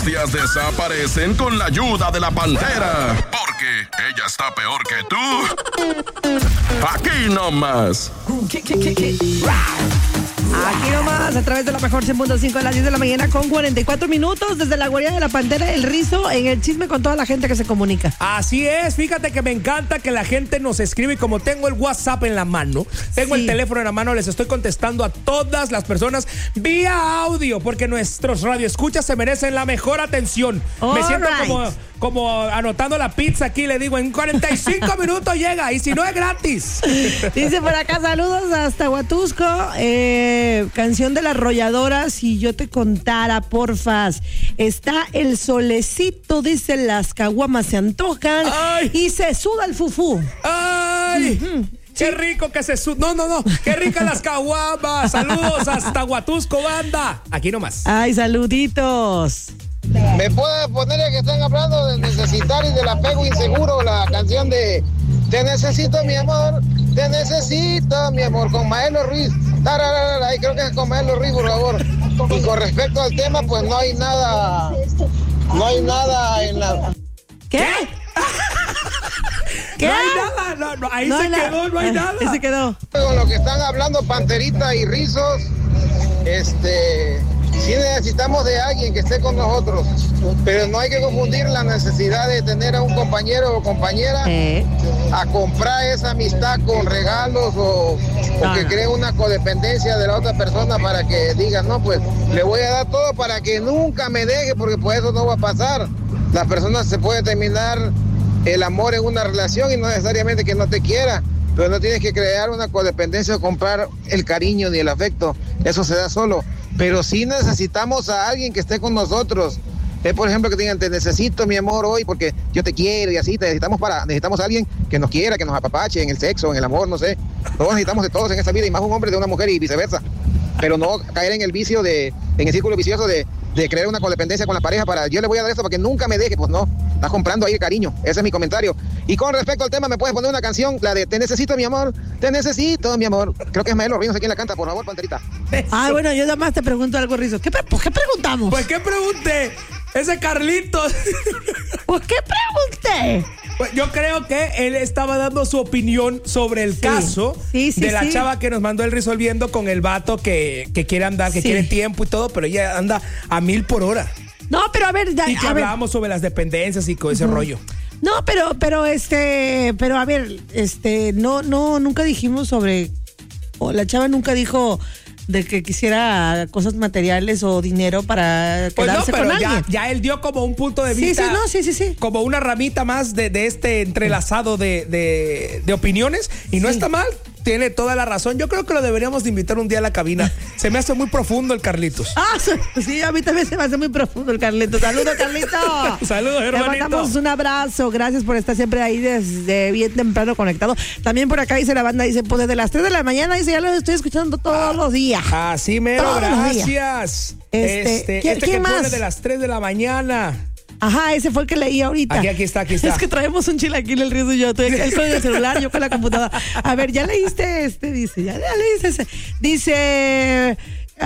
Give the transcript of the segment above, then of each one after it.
bestias desaparecen con la ayuda de la Pantera. Porque ella está peor que tú. Aquí nomás. Aquí nomás, a través de la mejor 100.5 a las 10 de la mañana con 44 minutos desde la guarida de la Pantera, el Rizo, en el chisme con toda la gente que se comunica. Así es, fíjate que me encanta que la gente nos escribe y como tengo el WhatsApp en la mano, tengo el teléfono en la mano, les estoy contestando a todas las personas vía audio, porque nuestros radioescuchas se merecen la mejor atención. Me siento como anotando la pizza aquí, le digo, en 45 minutos llega y si no es gratis. Dice por acá, saludos hasta Huatusco, canción de la arrolladora, si yo te contara, porfas. Está el solecito, dice, las caguamas se antojan. ¡Ay! Y se suda el fufú. ¡Ay! Qué rico que se suda. No. Qué ricas las caguamas. Saludos hasta Huatusco, banda. Aquí nomás. Ay, saluditos. ¿Me puede poner que están hablando de necesitar y del apego inseguro? La canción de Te necesito, mi amor, con Maelo Ruiz. Ahí creo que es con Maelo Ruiz, por favor. Y con respecto al tema, pues no hay nada en la... ¿Qué? ¿Qué? No hay nada, no, ahí no se quedó, no hay nada. Ahí se quedó. Con lo que están hablando Panterita y Rizos, sí necesitamos de alguien que esté con nosotros, pero no hay que confundir la necesidad de tener a un compañero o compañera a comprar esa amistad con regalos o que cree una codependencia de la otra persona para que diga, no, pues le voy a dar todo para que nunca me deje, porque pues eso no va a pasar. Las personas se puede terminar el amor en una relación y no necesariamente que no te quiera, pero no tienes que crear una codependencia o comprar el cariño ni el afecto, eso se da solo. Pero sí necesitamos a alguien que esté con nosotros. Por ejemplo, que digan, te necesito, mi amor, hoy porque yo te quiero y así. Necesitamos a alguien que nos quiera, que nos apapache en el sexo, en el amor, no sé. Todos necesitamos de todos en esta vida y más un hombre de una mujer y viceversa. Pero no caer en el vicio en el círculo vicioso de crear una codependencia con la pareja para yo le voy a dar esto para que nunca me deje. Pues no, estás comprando ahí el cariño. Ese es mi comentario. Y con respecto al tema, ¿me puedes poner una canción? La de Te necesito, mi amor, Creo que es Maelo Ruiz, no sé quién la canta, por favor, Panterita. Bueno, yo nada más te pregunto algo, Rizo. ¿Por qué preguntamos? Pues, ¿qué pregunté? Ese Carlitos. ¿Por qué pregunté? Pues yo creo que él estaba dando su opinión sobre el caso de la chava que nos mandó el resolviendo con el vato que quiere andar, que quiere tiempo y todo, pero ella anda a 1000 por hora. No, pero a ver, y que hablábamos sobre las dependencias y con ese rollo. No, pero a ver, no, nunca dijimos sobre, o la chava nunca dijo de que quisiera cosas materiales o dinero para quedarse con alguien. Ya él dio como un punto de vista. Sí. Como una ramita más de este entrelazado de opiniones y no está mal. Tiene toda la razón. Yo creo que lo deberíamos de invitar un día a la cabina. Se me hace muy profundo el Carlitos. Sí, a mí también se me hace muy profundo el Carlitos. Saludos, Carlitos. Saludos, hermanito. Le mandamos un abrazo. Gracias por estar siempre ahí desde bien temprano conectado. También por acá dice la banda, dice, pues desde las 3 de la mañana, dice, ya lo estoy escuchando todos los días. Así mero, gracias. ¿Quién más? De las 3 de la mañana. Ajá, ese fue el que leí ahorita. Aquí está. Es que traemos un chilaquil, el Rizo y yo. Él con el celular, yo con la computadora. A ver, ya leíste dice. Ya leíste ese. Dice...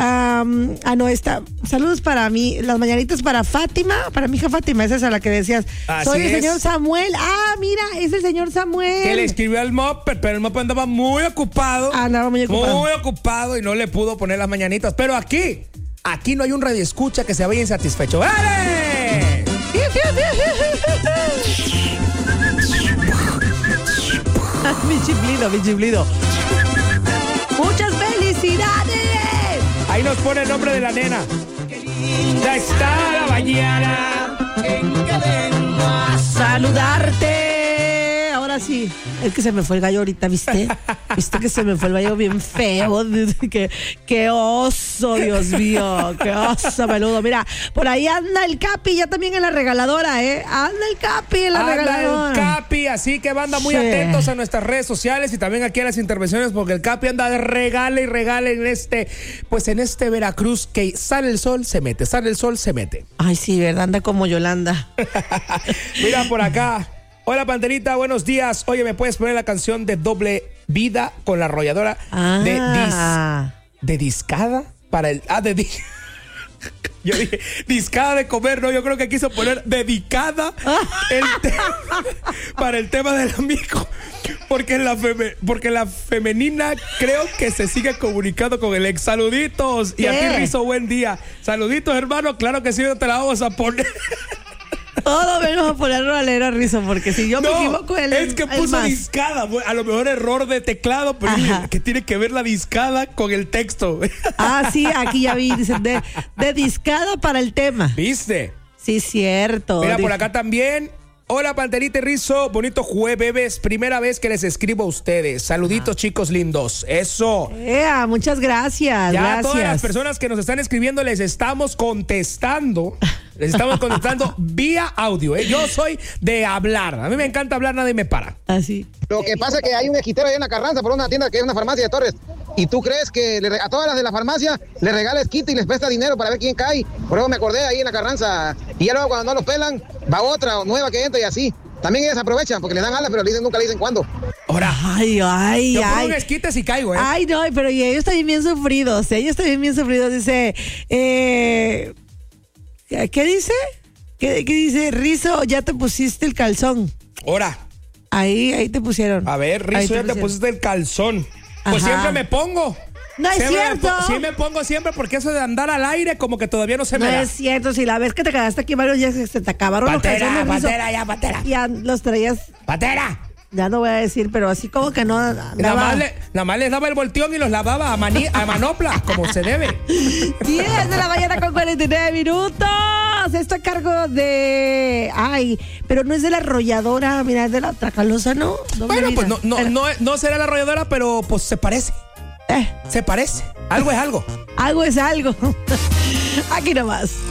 está. Saludos para mí, las mañanitas para Fátima, para mi hija Fátima, esa es a la que decías. Soy el señor Samuel. Mira, es el señor Samuel. Que le escribió al Mopper, pero el Mopper andaba muy ocupado. Muy ocupado y no le pudo poner las mañanitas. Pero aquí no hay un radioescucha que se vaya insatisfecho. ¡Vale! Mi chiflido. Muchas felicidades. Ahí nos pone el nombre de la nena. Ya está la mañana en que vengo a saludarte. Ahora sí, es que se me fue el gallo ahorita, ¿viste? ¿Viste que se me fue el gallo bien feo? Qué oso, Dios mío, qué oso, menudo. Mira, por ahí anda el Capi, ya también en la regaladora, Anda el Capi en la regaladora. El Capi, así que banda muy atentos a nuestras redes sociales y también aquí a las intervenciones, porque el Capi anda de regale en este Veracruz que sale el sol, se mete, sale el sol, se mete. Ay, sí, ¿verdad? Anda como Yolanda. Mira por acá. Hola, Panterita, buenos días. Oye, ¿me puedes poner la canción de Doble Vida con la arrolladora de discada? Para el... Yo dije, discada de comer, no, yo creo que quiso poner dedicada para el tema del amigo. Porque la femenina creo que se sigue comunicando con el ex. Saluditos. Y a ti, Rizo, buen día. Saluditos, hermano. Claro que sí, no te la vamos a poner. Todo menos a ponerlo a leer a Rizo, porque si yo me equivoco, es que puso discada. A lo mejor error de teclado, pero que tiene que ver la discada con el texto. Ah, sí, aquí ya vi, dicen de discada para el tema. ¿Viste? Sí, cierto. Mira, por acá también. Hola, Panterita y Rizo, bonito jueves, primera vez que les escribo a ustedes. Saluditos, chicos lindos. Eso. Muchas gracias. Ya gracias. a todas las personas que nos están escribiendo les estamos contestando. Les estamos contestando vía audio. Yo soy de hablar. A mí me encanta hablar, nadie me para. Así. Lo que pasa es que hay un esquitero ahí en la Carranza por una tienda que es una farmacia de Torres. Y tú crees que a todas las de la farmacia le regala esquite y les presta dinero para ver quién cae. Por eso me acordé ahí en la Carranza. Y ya luego cuando no los pelan, va otra nueva que entra y así. También ellas aprovechan porque le dan alas, pero nunca le dicen cuándo. Ahora, yo pongo un esquite si caigo, ¿eh? Ay, no, pero ellos también bien sufridos. Dice, ¿qué dice? ¿Qué dice? Rizo, ya te pusiste el calzón. Ahora. Ahí te pusieron. A ver, Rizo, ya te pusiste el calzón. Pues siempre me pongo. No es cierto. Sí me pongo siempre porque eso de andar al aire como que todavía no se me da. No es cierto. Si la vez que te quedaste aquí varios días se te acabaron los calzones. Patera. Ya los traías. Patera. Ya no voy a decir, pero así como que no. Nada más les daba el volteón y los lavaba a manopla, como se debe. 10 de la mañana con 49 minutos. Esto a cargo de... Ay, pero no es de la arrolladora, mira, es de la Tracalosa, ¿no? Bueno, pues no será la arrolladora, pero pues se parece. Se parece. Algo es algo. Algo es algo. Aquí nomás.